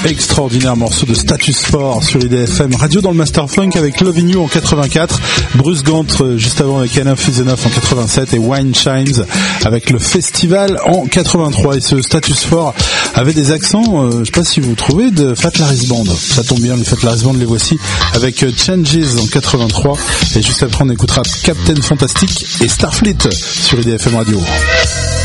Extraordinaire morceau de Status Sport sur IDFM Radio dans le Master Funk avec Lovin' You en 84, Bruce Gant juste avant avec Enough Is Enough en 87 et Wine Chimes avec le Festival en 83. Et ce Status Sport avait des accents, je sais pas si vous trouvez, de Fat Larry's Band. Ça tombe bien, le Fat Larry's Band, les voici avec Changes en 83. Et juste après on écoutera Captain Fantastic et Starfleet sur IDFM Radio.